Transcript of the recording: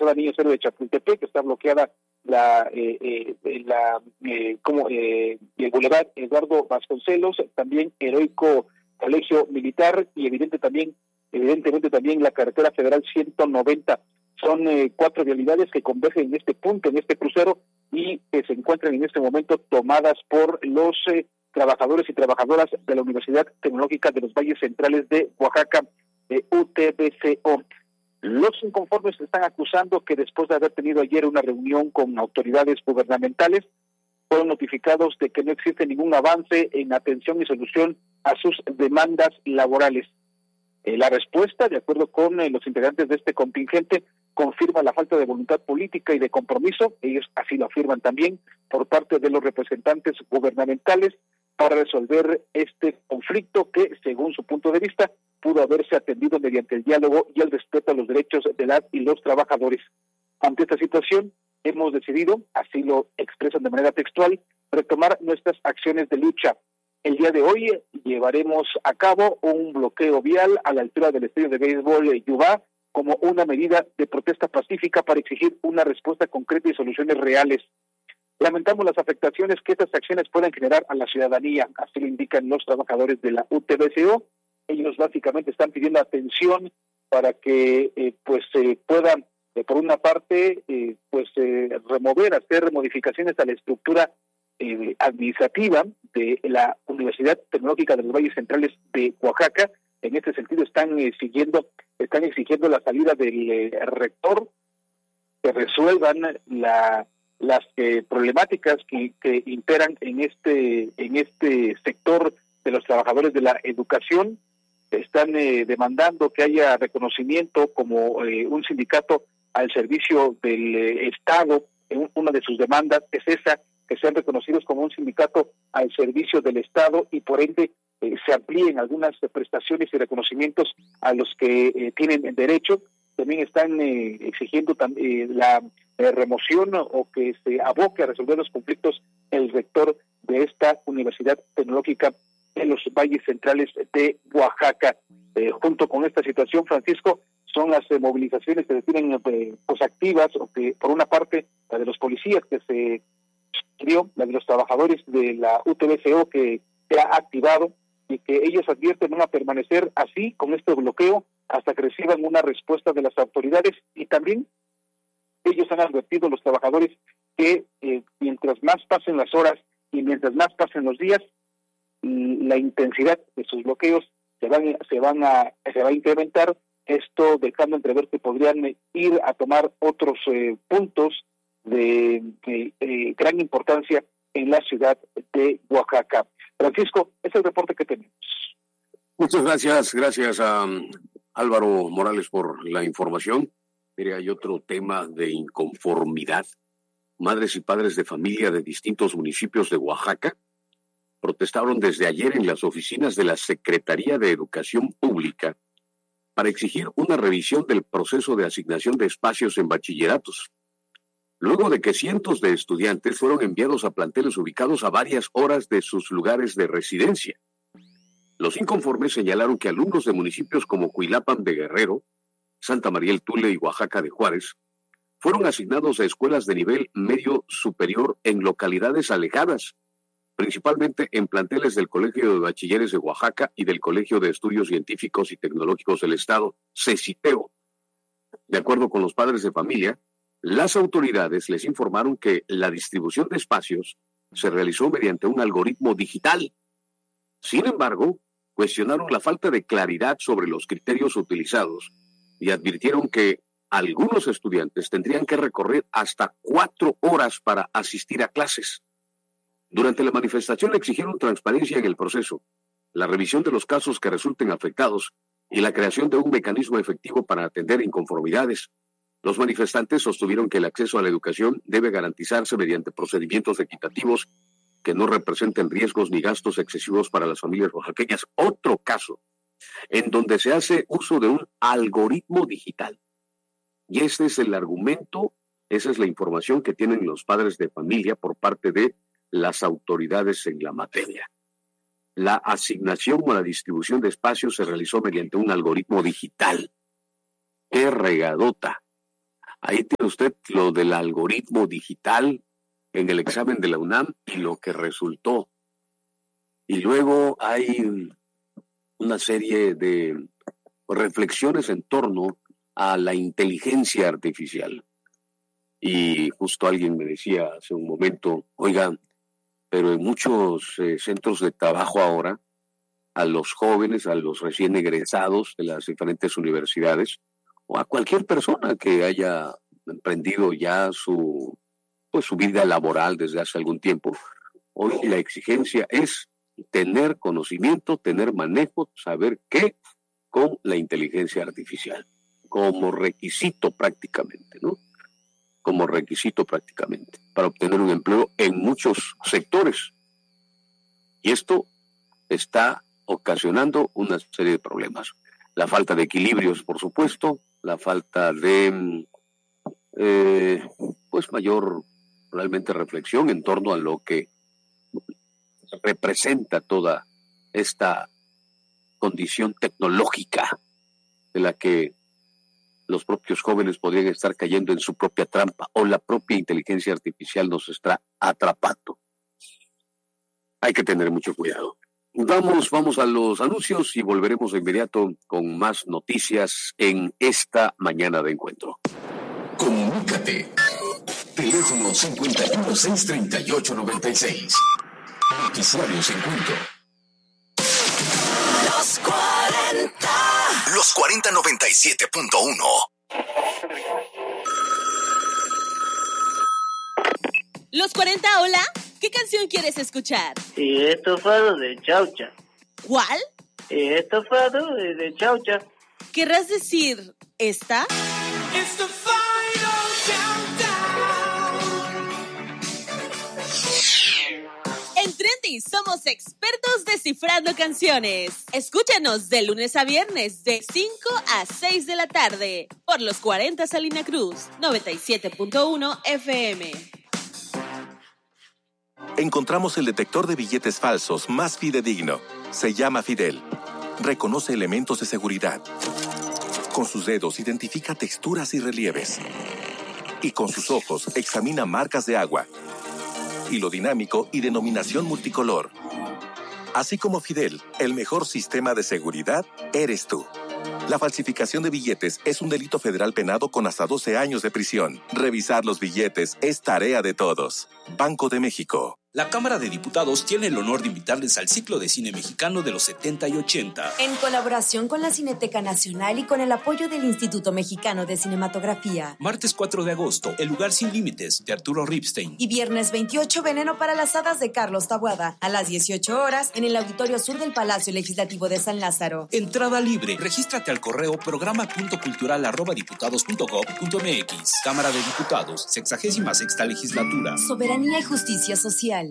Calzada Niño Cero de Chapultepec, está bloqueada el Boulevard Eduardo Vasconcelos, también Heroico Colegio Militar y evidentemente también la carretera federal 190. Son 4 vialidades que convergen en este punto, en este crucero, y que se encuentran en este momento tomadas por los trabajadores y trabajadoras de la Universidad Tecnológica de los Valles Centrales de Oaxaca, UTBCO. Los inconformes están acusando que después de haber tenido ayer una reunión con autoridades gubernamentales, fueron notificados de que no existe ningún avance en atención y solución a sus demandas laborales. La respuesta, de acuerdo con los integrantes de este contingente, confirma la falta de voluntad política y de compromiso, ellos así lo afirman también, por parte de los representantes gubernamentales para resolver este conflicto que, según su punto de vista, pudo haberse atendido mediante el diálogo y el respeto a los derechos de las y los trabajadores. Ante esta situación, hemos decidido, así lo expresan de manera textual, retomar nuestras acciones de lucha. El día de hoy llevaremos a cabo un bloqueo vial a la altura del estadio de béisbol Yubá como una medida de protesta pacífica para exigir una respuesta concreta y soluciones reales. Lamentamos las afectaciones que estas acciones puedan generar a la ciudadanía, así lo indican los trabajadores de la UTBCO. Ellos básicamente están pidiendo atención para que puedan, por una parte, hacer modificaciones a la estructura administrativa de la Universidad Tecnológica de los Valles Centrales de Oaxaca. En este sentido están exigiendo la salida del rector, que resuelvan las problemáticas que imperan en este sector de los trabajadores de la educación. Están demandando que haya reconocimiento como un sindicato al servicio del Estado. Una de sus demandas es esa, que sean reconocidos como un sindicato al servicio del Estado y por ende se amplíen algunas prestaciones y reconocimientos a los que tienen derecho. También están exigiendo la remoción o que se aboque a resolver los conflictos el rector de esta Universidad Tecnológica de los Valles Centrales de Oaxaca. Junto con esta situación, Francisco, son las movilizaciones que se tienen activas, o que por una parte la de los policías que se dio, la de los trabajadores de la UTBCO que se ha activado, y que ellos advierten van a permanecer así con este bloqueo hasta que reciban una respuesta de las autoridades. Y también ellos han advertido a los trabajadores que mientras más pasen las horas y mientras más pasen los días, la intensidad de sus bloqueos se va a incrementar, esto dejando entrever que podrían ir a tomar otros puntos de gran importancia en la ciudad de Oaxaca. Francisco, es el reporte que tenemos. Muchas gracias a Álvaro Morales por la información. Mire, hay otro tema de inconformidad. Madres y padres de familia de distintos municipios de Oaxaca protestaron desde ayer en las oficinas de la Secretaría de Educación Pública para exigir una revisión del proceso de asignación de espacios en bachilleratos, luego de que cientos de estudiantes fueron enviados a planteles ubicados a varias horas de sus lugares de residencia. Los inconformes señalaron que alumnos de municipios como Cuilapan de Guerrero, Santa María el Tule y Oaxaca de Juárez fueron asignados a escuelas de nivel medio superior en localidades alejadas, principalmente en planteles del Colegio de Bachilleres de Oaxaca y del Colegio de Estudios Científicos y Tecnológicos del Estado, CECITEO. De acuerdo con los padres de familia, las autoridades les informaron que la distribución de espacios se realizó mediante un algoritmo digital. Sin embargo, cuestionaron la falta de claridad sobre los criterios utilizados y advirtieron que algunos estudiantes tendrían que recorrer hasta 4 horas para asistir a clases. Durante la manifestación exigieron transparencia en el proceso, la revisión de los casos que resulten afectados y la creación de un mecanismo efectivo para atender inconformidades. Los manifestantes sostuvieron que el acceso a la educación debe garantizarse mediante procedimientos equitativos que no representen riesgos ni gastos excesivos para las familias oaxaqueñas. Otro caso en donde se hace uso de un algoritmo digital. Y ese es el argumento, esa es la información que tienen los padres de familia por parte de las autoridades en la materia. La asignación o la distribución de espacios se realizó mediante un algoritmo digital. ¡Qué regadota! Ahí tiene usted lo del algoritmo digital en el examen de la UNAM y lo que resultó. Y luego hay una serie de reflexiones en torno a la inteligencia artificial. Y justo alguien me decía hace un momento, oiga, pero en muchos centros de trabajo ahora, a los jóvenes, a los recién egresados de las diferentes universidades, o a cualquier persona que haya emprendido ya su vida laboral desde hace algún tiempo, hoy la exigencia es tener conocimiento, tener manejo, saber qué con la inteligencia artificial, como requisito prácticamente, ¿no? Como requisito prácticamente, para obtener un empleo en muchos sectores. Y esto está ocasionando una serie de problemas. La falta de equilibrios, por supuesto, la falta de mayor realmente reflexión en torno a lo que representa toda esta condición tecnológica de la que los propios jóvenes podrían estar cayendo en su propia trampa o la propia inteligencia artificial nos está atrapando. Hay que tener mucho cuidado. Vamos a los anuncios y volveremos de inmediato con más noticias en esta mañana de encuentro. Comunícate. Teléfono 51-638-96. Noticiarios Encuentro. Los 40. Los 4097.1. Los 40, hola. ¿Qué canción quieres escuchar? Estofado de Chaucha. ¿Cuál? Estofado de Chaucha. ¿Querrás decir esta? It's the final countdown. En Trendy somos expertos descifrando canciones. Escúchanos de lunes a viernes de 5 a 6 de la tarde por los 40 Salina Cruz, 97.1 FM. Encontramos el detector de billetes falsos más fidedigno. Se llama Fidel. Reconoce elementos de seguridad. Con sus dedos identifica texturas y relieves. Y con sus ojos examina marcas de agua. Hilo dinámico y denominación multicolor. Así como Fidel, el mejor sistema de seguridad eres tú. La falsificación de billetes es un delito federal penado con hasta 12 años de prisión. Revisar los billetes es tarea de todos. Banco de México. La Cámara de Diputados tiene el honor de invitarles al ciclo de cine mexicano de los 70 y 80. En colaboración con la Cineteca Nacional y con el apoyo del Instituto Mexicano de Cinematografía. Martes 4 de agosto, El lugar sin límites, de Arturo Ripstein. Y viernes 28, Veneno para las hadas, de Carlos Taboada. A las 18 horas, en el Auditorio Sur del Palacio Legislativo de San Lázaro. Entrada libre. Regístrate al correo programa.cultural@diputados.gov.mx. Cámara de Diputados, 66ª legislatura. Soberanía y justicia social.